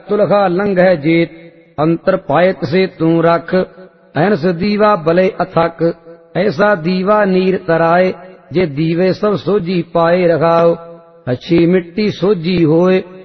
तुलखा लंघ है जेत, अंतर पायत से तू रख, अहनस दीवा भले अथक, ऐसा दीवा नीर तराए, जे दीवे सब सोजी पाए रखाओ, अच्छी मिट्टी सोजी होए,